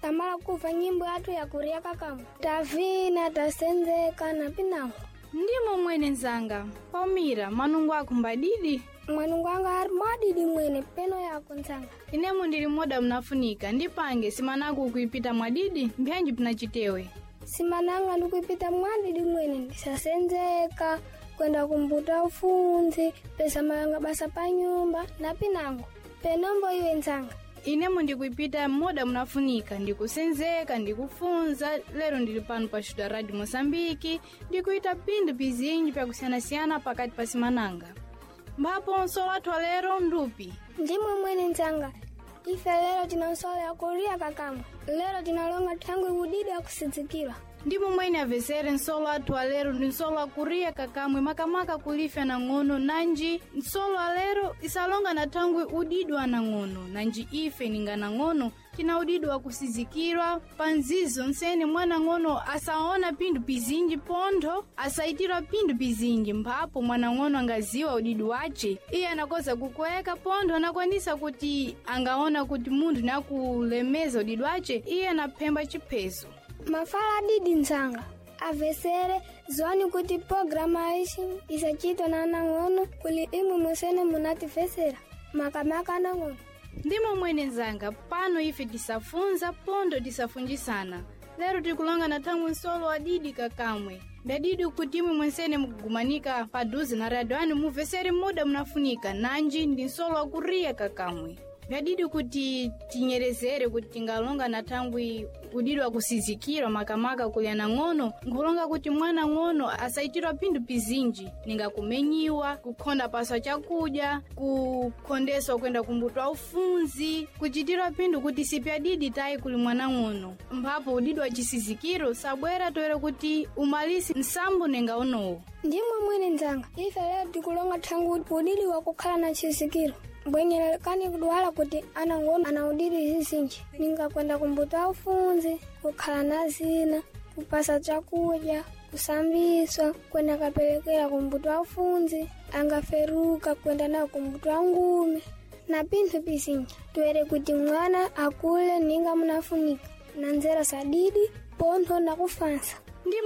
tamala kuva nyimbo yathu ya kuria kakamu tavina tasenzeka na pinango. Ndimo mwene nzanga Palmira manungu ako mbadidi mwanungu anga ari madidi mwene peno yako nzanga. Inemu ndili moda mnafunika ndipange simanaku kuipita mwadidi mbyanji pinachitewe. Simananga ndikuipita mwadidi mwene ndisasenzeka kwenda kumbuta ufunzi pesa manga basa pa nyumba na pinango penombo iwe nzanga. Inemu ndikuipita moda mnafunika ndikusenzeka ndikufunza lero ndili pano pa Chuta Radio Mosambiki ndikuita pindu bizinji pya kusiana pakati pa simananga. Mbapo nsolo watu wa lero ndupi? Ndimwe mwene nzanga. Ife lero tinasole ya kuria kakamu. Lero tinalonga tangu udidi ya kusizikira. Ndimo mwene avesere nsolo watu wa lero ndi nsolo wa kuria kakamwe makamaka kulifya na ngono nanji nsolo wa lero isalonga na tangu udidwa na ngono nanji ife ninga na ngono tina udidwa kusizikirwa panzizo nsene mwana ngono asaona pindu pizinji pontho asaitirwa pindu pizinji mpapo mwana ngono angaziwa udidu wache iye anakoza kukweka pontho anakwanisa kuti angaona kuti mundu nakulemeza udidu wache iye anaphemba chipeso. Mafala didi nzanga avesere zwani kuti programa ishi isachitwa na nangono kuli imwe mwesene munatifesera makamaka nangono. Ndimo mwene nzanga pano ife tisafunza pondo tisafunjisana. Lero tikulanga na tangu nsolo wa didi kakamwe. Ndadidi kuti imwe mwesene mkugumanika paduzi na radioani muvesere moda mnafunika nanji ndi nsolo wa kuria kakamwe. Ndadidi kuti tinyerezere kuti tingalonga na tangwi udidwa kusizikirwa makamaka kulya na ngono ngulonga kuti mwana ngono asaitirwa pindu pizinji ninga kumenyiwa kukonda pasa chakudya kukondeswa kwenda kumbutwa ufunzi kuchitirwa pindu kuti sipya didi tai kuli mwana ngono mpapo udidwa chisizikiro sabwera toera kuti umalisi nsambu ninga onowo. Ndimwe mwene nzanga ife leo tikulonga tangu udidi wa kukhala na chisikiro bwenyera kani kudwala kuti anangono anaudiri zizinji ninga kwenda kumbuta ufunzi kukhala na zina kupasa chakudya kusambiswa kwenda kapelekera kumbuta ufunzi angaferuka kwenda na kumbuta ngumi na pintu pizinji tuere kuti mwana akule ninga mnafunika na nzera sadidi pontho na kufansa.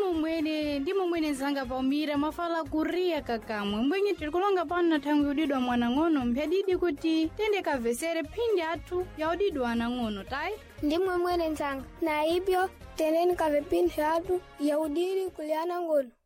Ndimo mwene zanga Palmira mafala kuria kakamwe mbwenye tikulonga pano na tangu udidwa mwana ngono mpyadidi kuti tende kavesere pindi atu ya udidwa na ngono tai. Ndimwe mwene nzanga na ibyo tendeni kave pindi atu ya udidi kuliana ngono.